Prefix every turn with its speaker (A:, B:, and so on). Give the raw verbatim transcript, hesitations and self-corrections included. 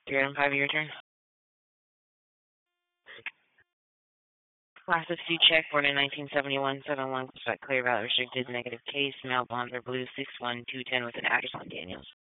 A: three item five, your turn. Class of suit check, born in nineteen seventy-one, seven one, Clear Valley restricted, negative case, male, blonde or blue, six one, two ten with an address on Daniels.